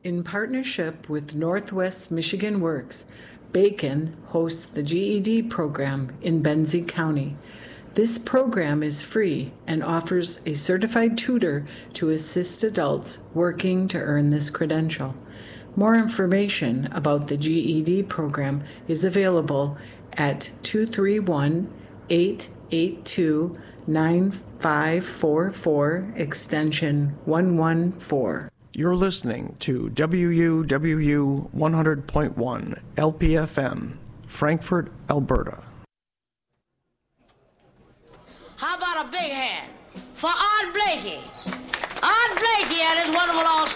In partnership with Northwest Michigan Works, Bacon hosts the GED program in Benzie County. This program is free and offers a certified tutor to assist adults working to earn this credential. More information about the GED program is available at 231-882-9544, extension 114. You're listening to WUWU 100.1 LPFM, Frankfort, Alberta. How about a big hand for Art Blakey? Art Blakey and his wonderful